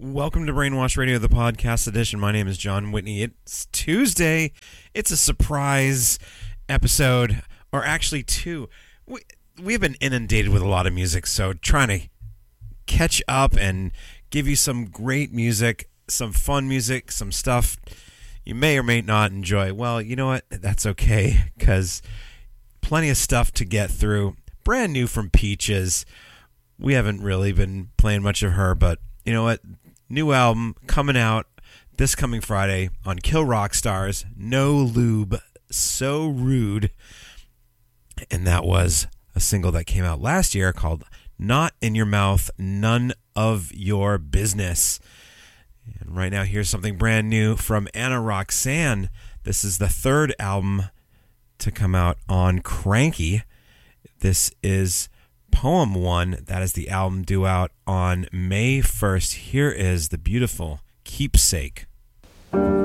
Welcome to Brainwash Radio, the podcast edition. My name is John Whitney. It's Tuesday. It's a surprise episode, or actually two. We've been inundated with a lot of music, so trying to catch up and give you some great music, some fun music, some stuff you may or may not enjoy. Well, you know what? That's okay, because plenty of stuff to get through. Brand new from Peaches. We haven't really been playing much of her, but you know what? New album coming out this coming Friday on Kill Rock Stars. No Lube, So Rude. And that was a single that came out last year called Not in Your Mouth, None of Your Business. And right now, here's something brand new from Anna Roxanne. This is the third album to come out on Cranky. This is Poem 1. That is the album due out on May 1st. Here is the beautiful Keepsake.